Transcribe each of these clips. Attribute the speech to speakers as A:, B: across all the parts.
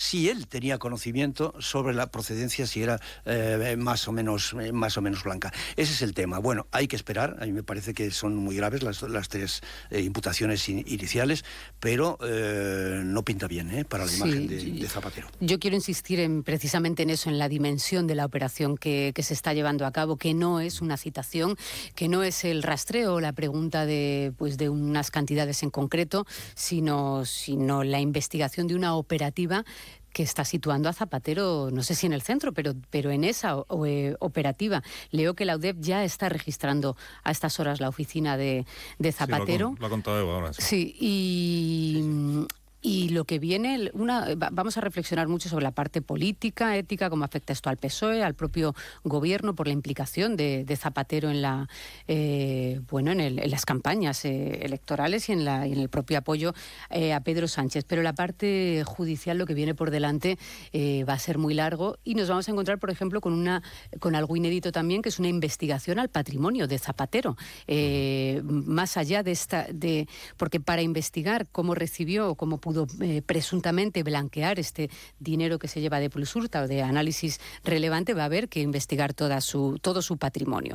A: si él tenía conocimiento sobre la procedencia, si era más o menos blanca. Ese es el tema. Bueno, hay que esperar. A mí me parece que son muy graves las tres imputaciones iniciales, pero no pinta bien para la imagen de Zapatero.
B: Yo quiero insistir precisamente en eso, en la dimensión de la operación que se está llevando a cabo, que no es una citación, que no es el rastreo o la pregunta de unas cantidades en concreto, sino la investigación de una operativa que está situando a Zapatero, no sé si en el centro, pero en esa operativa. Leo que la UDEF ya está registrando a estas horas la oficina de Zapatero.
C: Sí, lo ha contado Eva ahora.
B: Sí, y lo que viene, vamos a reflexionar mucho sobre la parte política, ética, cómo afecta esto al PSOE, al propio gobierno, por la implicación de Zapatero en las campañas electorales y en el propio apoyo a Pedro Sánchez. Pero la parte judicial, lo que viene por delante, va a ser muy largo y nos vamos a encontrar, por ejemplo, con algo inédito también, que es una investigación al patrimonio de Zapatero. Más allá porque para investigar cómo recibió o cómo pudo presuntamente blanquear este dinero que se lleva de Plusurta o de análisis relevante, va a haber que investigar todo su patrimonio.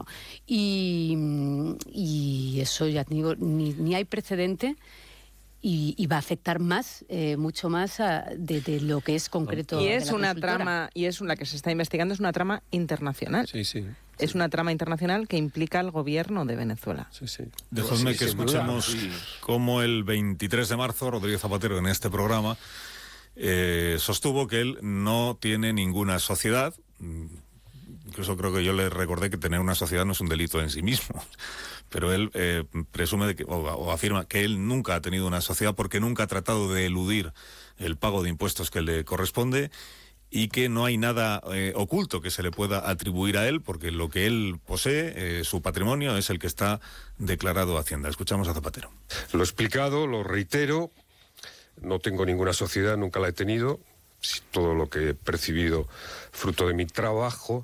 B: Y eso, ya digo, ni hay precedente. Y va a afectar mucho más de lo que es concreto.
D: Y es una
B: consultora.
D: trama, la que se está investigando es una trama internacional.
E: Sí.
D: Es una trama internacional que implica al gobierno de Venezuela.
E: Sí.
C: Dejadme que escuchemos cómo el 23 de marzo Rodríguez Zapatero, en este programa, sostuvo que él no tiene ninguna sociedad. Incluso creo que yo le recordé que tener una sociedad no es un delito en sí mismo. Pero él presume o afirma que él nunca ha tenido una sociedad porque nunca ha tratado de eludir el pago de impuestos que le corresponde, y que no hay nada oculto que se le pueda atribuir a él, porque lo que él posee, su patrimonio, es el que está declarado a Hacienda. Escuchamos a Zapatero.
F: Lo he explicado, lo reitero, no tengo ninguna sociedad, nunca la he tenido. Todo lo que he percibido fruto de mi trabajo,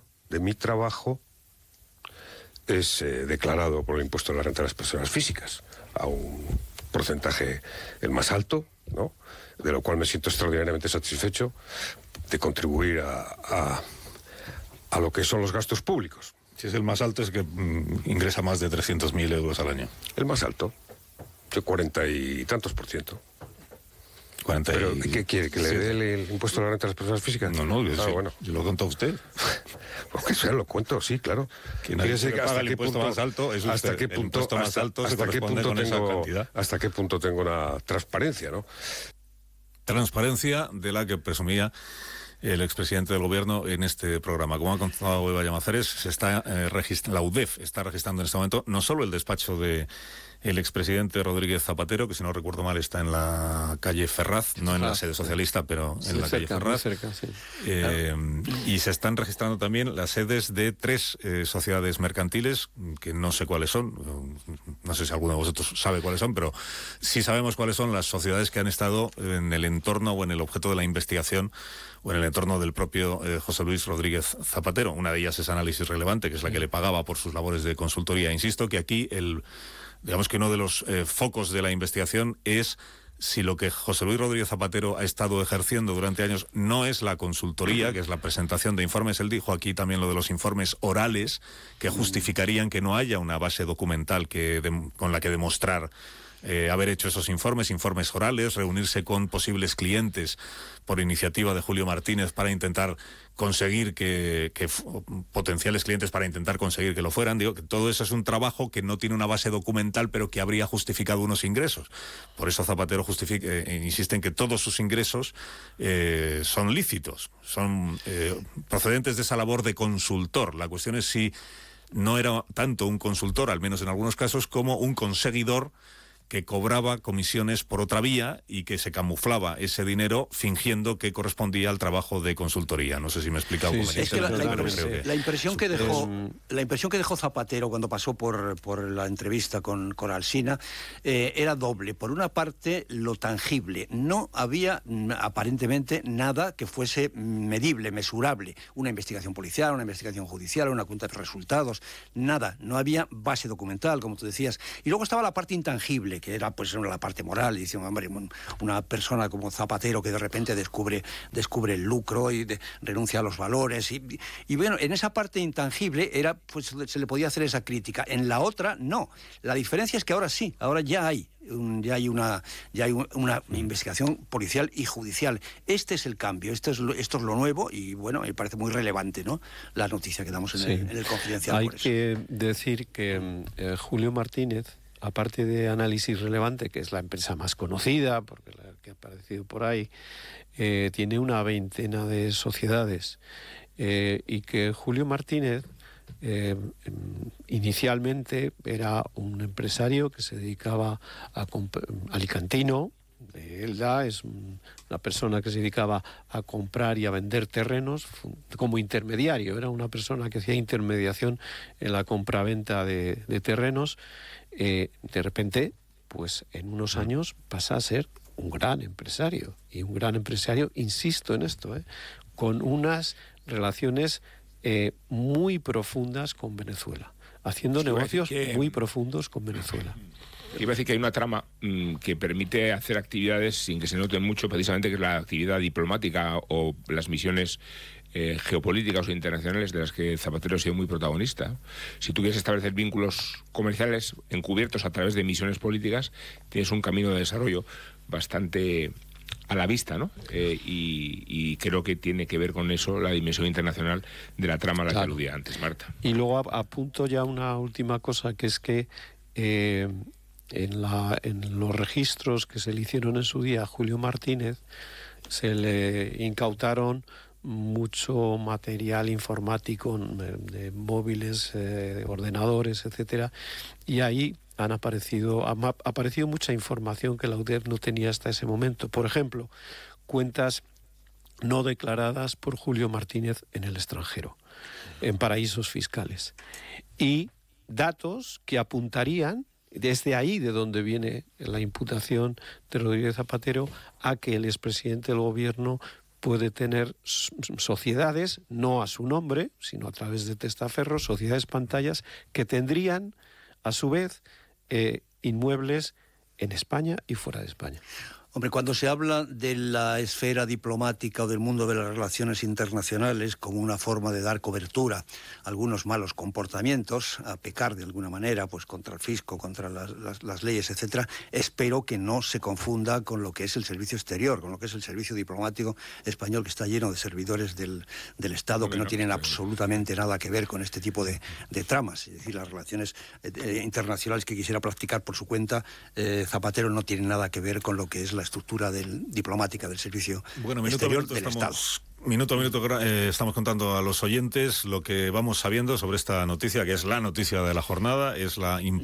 F: es declarado por el impuesto de la renta de las personas físicas, a un porcentaje el más alto, ¿no? De lo cual me siento extraordinariamente satisfecho, de contribuir a lo que son los gastos públicos.
C: Si es el más alto, es que ingresa más de 300.000 euros al año.
F: El más alto, de 40 y tantos %.
C: 40
F: ¿Pero qué quiere? ¿Que le dé el impuesto a la renta a las personas físicas?
C: No,
F: bueno.
C: yo lo contó usted.
F: Pues que sea, lo cuento, sí, claro.
C: Que nadie se paga el impuesto más alto es usted.
F: ¿Hasta qué punto,
C: el impuesto más alto se corresponde con esa cantidad.
F: ¿Hasta qué punto tengo una transparencia, no?
C: Transparencia de la que presumía el expresidente del gobierno en este programa. Como ha contado Eva Llamazares, la UDEF está registrando en este momento no solo el despacho de el expresidente Rodríguez Zapatero, que si no recuerdo mal está en la calle Ferraz, no en la sede socialista, pero en la calle Ferraz.
E: Cerca, sí.
C: Y se están registrando también las sedes de 3 sociedades mercantiles, que no sé cuáles son, no sé si alguno de vosotros sabe cuáles son, pero sí sabemos cuáles son las sociedades que han estado en el entorno o en el objeto de la investigación o en el entorno del propio José Luis Rodríguez Zapatero. Una de ellas es Análisis Relevante, que es la que le pagaba por sus labores de consultoría. Insisto que aquí digamos que uno de los focos de la investigación es si lo que José Luis Rodríguez Zapatero ha estado ejerciendo durante años no es la consultoría, que es la presentación de informes. Él dijo aquí también lo de los informes orales, que justificarían que no haya una base documental con la que demostrar haber hecho esos informes orales, reunirse con posibles clientes por iniciativa de Julio Martínez para intentar conseguir potenciales clientes para intentar conseguir que lo fueran. Digo que todo eso es un trabajo que no tiene una base documental, pero que habría justificado unos ingresos. Por eso Zapatero insiste en que todos sus ingresos son lícitos, son procedentes de esa labor de consultor. La cuestión es si no era tanto un consultor, al menos en algunos casos, como un conseguidor que cobraba comisiones por otra vía y que se camuflaba ese dinero fingiendo que correspondía al trabajo de consultoría. No sé si me he explicado.
A: Es que la impresión que dejó Zapatero cuando pasó por la entrevista con Alsina era doble. Por una parte, lo tangible. No había aparentemente nada que fuese medible, mesurable. Una investigación policial, una investigación judicial, una cuenta de resultados. Nada. No había base documental, como tú decías. Y luego estaba la parte intangible, que era pues la parte moral. Y decían, hombre, una persona como Zapatero que de repente descubre el lucro y renuncia a los valores. Y bueno, en esa parte intangible era, pues se le podía hacer esa crítica. En la otra, no. La diferencia es que ahora sí, ahora ya hay una investigación policial y judicial. Este es el cambio, esto es lo nuevo y bueno, me parece muy relevante, ¿no?, la noticia que damos en el Confidencial.
E: Hay que decir que Julio Martínez, aparte de Análisis Relevante, que es la empresa más conocida, porque la que ha aparecido por ahí, tiene una veintena de sociedades, y que Julio Martínez inicialmente era un empresario que se dedicaba alicantino, de Elda, es una persona que se dedicaba a comprar y a vender terrenos como intermediario, era una persona que hacía intermediación en la compraventa de terrenos. De repente, pues en unos años pasa a ser un gran empresario, y un gran empresario, insisto en esto, con unas relaciones muy profundas con Venezuela, haciendo negocios muy profundos con Venezuela.
G: Iba a decir que hay una trama que permite hacer actividades sin que se noten mucho, precisamente, que es la actividad diplomática o las misiones geopolíticas o internacionales de las que Zapatero ha sido muy protagonista. Si tú quieres establecer vínculos comerciales encubiertos a través de misiones políticas, tienes un camino de desarrollo bastante a la vista, ¿no? Y creo que tiene que ver con eso la dimensión internacional de la trama a la que aludía antes Marta.
E: Y luego apunto ya una última cosa, que es que en los registros que se le hicieron en su día a Julio Martínez se le incautaron mucho material informático de móviles, de ordenadores, etcétera, y ahí ha aparecido mucha información que la UDEF no tenía hasta ese momento. Por ejemplo, cuentas no declaradas por Julio Martínez en el extranjero, en paraísos fiscales, y datos que apuntarían, desde ahí de donde viene la imputación de Rodríguez Zapatero, a que el expresidente del gobierno puede tener sociedades, no a su nombre, sino a través de testaferros, sociedades pantallas, que tendrían, a su vez, inmuebles en España y fuera de España.
A: Hombre, cuando se habla de la esfera diplomática o del mundo de las relaciones internacionales como una forma de dar cobertura a algunos malos comportamientos, a pecar de alguna manera pues contra el fisco, contra las leyes, etcétera, espero que no se confunda con lo que es el servicio exterior, con lo que es el servicio diplomático español, que está lleno de servidores del Estado que no tienen absolutamente nada que ver con este tipo de tramas. Es decir, las relaciones internacionales que quisiera practicar por su cuenta, Zapatero no tiene nada que ver con lo que es la estructura diplomática del servicio exterior del Estado.
C: Minuto a minuto estamos contando a los oyentes lo que vamos sabiendo sobre esta noticia, que es la noticia de la jornada. Es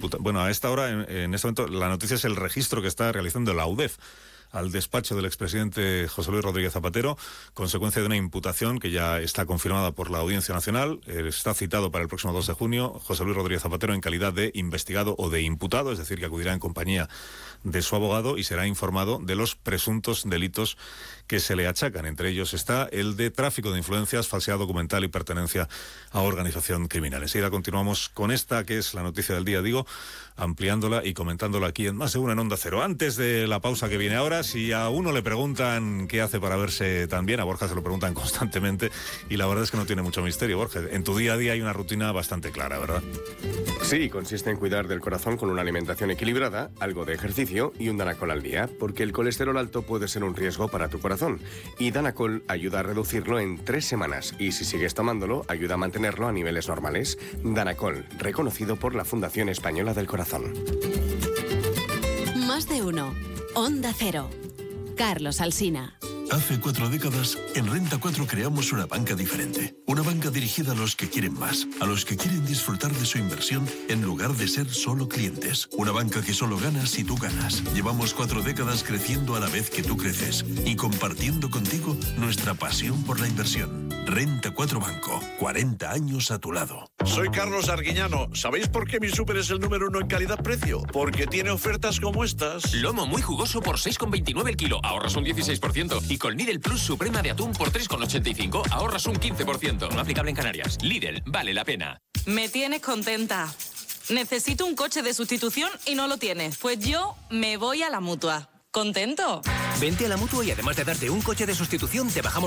C: a esta hora, en este momento, la noticia es el registro que está realizando la UDEF al despacho del expresidente José Luis Rodríguez Zapatero, consecuencia de una imputación que ya está confirmada por la Audiencia Nacional. Está citado para el próximo 2 de junio José Luis Rodríguez Zapatero en calidad de investigado o de imputado, es decir, que acudirá en compañía de su abogado y será informado de los presuntos delitos que se le achacan. Entre ellos está el de tráfico de influencias, falsedad documental y pertenencia a organización criminal. Enseguida continuamos con esta, que es la noticia del día, ampliándola y comentándola aquí en Más de Uno en Onda Cero. Antes de la pausa que viene ahora, si a uno le preguntan qué hace para verse tan bien, a Borja se lo preguntan constantemente, y la verdad es que no tiene mucho misterio, Borja. En tu día a día hay una rutina bastante clara, ¿verdad?
H: Sí, consiste en cuidar del corazón con una alimentación equilibrada, algo de ejercicio y un Danacol al día, porque el colesterol alto puede ser un riesgo para tu corazón. Y Danacol ayuda a reducirlo en 3 semanas, y si sigues tomándolo, ayuda a mantenerlo a niveles normales. Danacol, reconocido por la Fundación Española del Corazón.
I: Más de Uno. Onda Cero. Carlos Alsina.
J: Hace 4 décadas, en Renta 4 creamos una banca diferente. Una banca dirigida a los que quieren más, a los que quieren disfrutar de su inversión en lugar de ser solo clientes. Una banca que solo gana si tú ganas. Llevamos 4 décadas creciendo a la vez que tú creces y compartiendo contigo nuestra pasión por la inversión. Renta 4 Banco, 40 años a tu lado.
K: Soy Carlos Arguiñano. ¿Sabéis por qué mi súper es el número 1 en calidad-precio? Porque tiene ofertas como estas.
L: Lomo muy jugoso por 6,29 el kilo, ahorras un 16%. Y con Lidl Plus Suprema de atún por 3,85, ahorras un 15%. No aplicable en Canarias. Lidl, vale la pena.
M: Me tienes contenta. necesito un coche de sustitución y no lo tienes. Pues yo me voy a la Mutua. ¿Contento?
N: Vente a la Mutua y además de darte un coche de sustitución, te bajamos